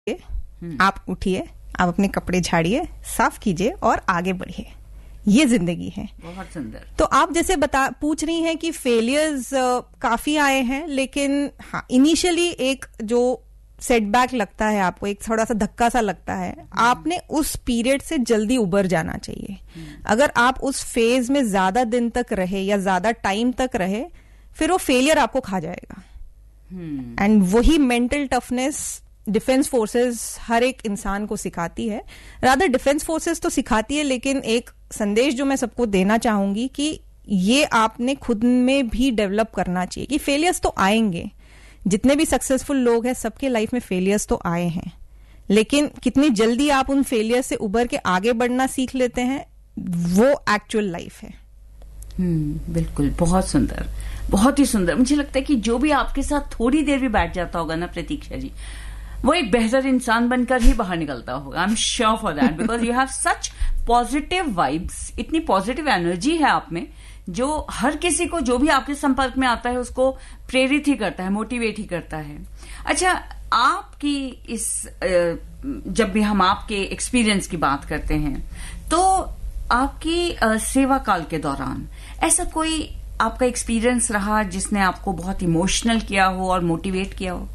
आप उठिए, आप अपने कपड़े झाड़िए, साफ कीजिए और आगे बढ़िए। ये जिंदगी है। बहुत सुंदर। तो आप जैसे पूछ रही हैं कि फेलियर्स काफी आए हैं, लेकिन हाँ, इनिशियली एक जो सेटबैक लगता है आपको, एक थोड़ा सा धक्का सा लगता है, आपने उस पीरियड से जल्दी उबर जाना चाहिए। अगर आप उस फेज में ज्यादा दिन तक रहे या ज्यादा टाइम तक रहे, फिर वो फेलियर आपको खा जाएगा। एंड वही मेंटल टफनेस डिफेंस फोर्सेस हर एक इंसान को सिखाती है। रादर डिफेंस फोर्सेस तो सिखाती है, लेकिन एक संदेश जो मैं सबको देना चाहूंगी कि ये आपने खुद में भी डेवलप करना चाहिए कि फेलियर्स तो आएंगे। जितने भी सक्सेसफुल लोग हैं, सबके लाइफ में फेलियर्स तो आए हैं, लेकिन कितनी जल्दी आप उन फेलियर से उबर के आगे बढ़ना सीख लेते हैं, वो एक्चुअल लाइफ है। बिल्कुल, बहुत सुंदर, बहुत ही सुंदर। मुझे लगता है कि जो भी आपके साथ थोड़ी देर भी बैठ जाता होगा ना प्रतीक्षा जी, वो एक बेहतर इंसान बनकर ही बाहर निकलता होगा। I am sure for that, because you have such positive vibes, इतनी पॉजिटिव एनर्जी है आप में, जो हर किसी को, जो भी आपके संपर्क में आता है, उसको प्रेरित ही करता है, मोटिवेट ही करता है। अच्छा, आपकी इस जब भी हम आपके एक्सपीरियंस की बात करते हैं, तो आपकी सेवा काल के दौरान ऐसा कोई आपका एक्सपीरियंस रहा जिसने आपको बहुत इमोशनल किया हो और मोटिवेट किया हो?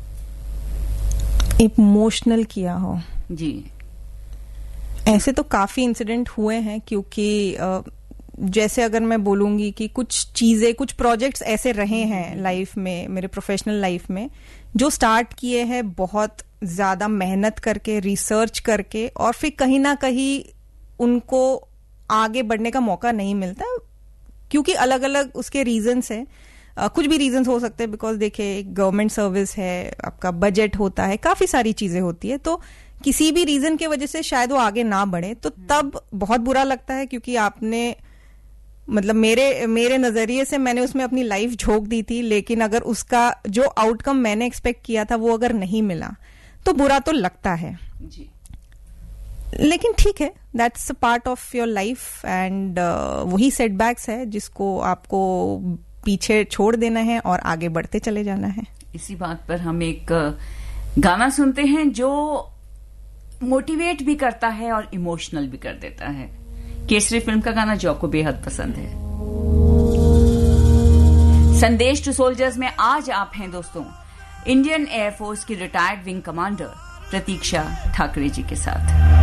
इमोशनल किया हो जी। ऐसे तो काफी इंसिडेंट हुए हैं, क्योंकि जैसे अगर मैं बोलूंगी कि कुछ चीजें, कुछ प्रोजेक्ट्स ऐसे रहे हैं लाइफ में, मेरे प्रोफेशनल लाइफ में, जो स्टार्ट किए हैं बहुत ज्यादा मेहनत करके, रिसर्च करके, और फिर कहीं ना कहीं उनको आगे बढ़ने का मौका नहीं मिलता, क्योंकि अलग अलग उसके रीजंस हैं। कुछ भी रीजंस हो सकते हैं, बिकॉज देखिए गवर्नमेंट सर्विस है, आपका बजट होता है, काफी सारी चीजें होती है, तो किसी भी रीजन की वजह से शायद वो आगे ना बढ़े, तो तब बहुत बुरा लगता है, क्योंकि आपने, मतलब मेरे नजरिए से मैंने उसमें अपनी लाइफ झोंक दी थी, लेकिन अगर उसका जो आउटकम मैंने एक्सपेक्ट किया था वो अगर नहीं मिला, तो बुरा तो लगता है जी। लेकिन ठीक है, that's a part of your life, and वही सेटबैक्स है जिसको आपको पीछे छोड़ देना है और आगे बढ़ते चले जाना है। इसी बात पर हम एक गाना सुनते हैं जो मोटिवेट भी करता है और इमोशनल भी कर देता है। केसरी फिल्म का गाना जो आपको बेहद पसंद है। संदेश टू सोल्जर्स में आज आप हैं दोस्तों इंडियन एयरफोर्स की रिटायर्ड विंग कमांडर प्रतीक्षा ठाकरे जी के साथ।